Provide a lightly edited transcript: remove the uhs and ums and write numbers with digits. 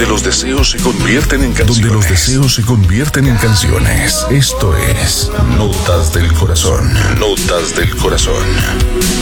donde los deseos se convierten en canciones. Donde los deseos se convierten en canciones. Esto es Notas del Corazón. Notas del Corazón.